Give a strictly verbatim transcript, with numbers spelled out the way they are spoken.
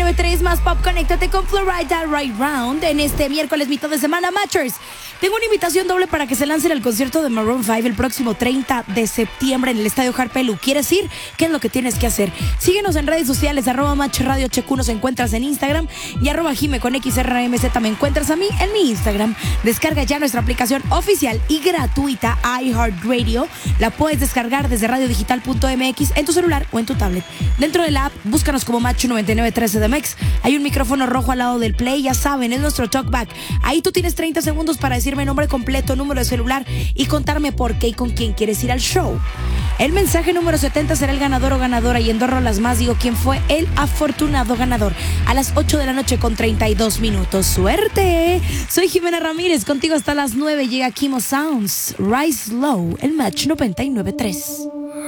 nueve tres más pop, conéctate con Florida Right Round en este miércoles mitad de semana, Matchers. Tengo una invitación doble para que se lancen al concierto de Maroon cinco el próximo treinta de septiembre en el Estadio Harpelú. ¿Quieres ir? ¿Qué es lo que tienes que hacer? Síguenos en redes sociales, arroba Match Radio H Q nos encuentras en Instagram y arroba Jime con X R M Z me encuentras a mí en mi Instagram. Descarga ya nuestra aplicación oficial y gratuita iHeartRadio. La puedes descargar desde radio digital punto m x en tu celular o en tu tablet. Dentro de la app, búscanos como Match noventa y nueve trece de Mex. Hay un micrófono rojo al lado del play, ya saben, es nuestro talkback. Ahí tú tienes treinta segundos para decirme nombre completo, número de celular y contarme por qué y con quién quieres ir al show. El mensaje número setenta será el ganador o ganadora y en dos rolas más digo quién fue el afortunado ganador a las ocho de la noche con treinta y dos minutos. ¡Suerte! Soy Jimena Ramírez, contigo hasta las nueve llega Kimo Sounds, Rise Low, el Match noventa y nueve tres.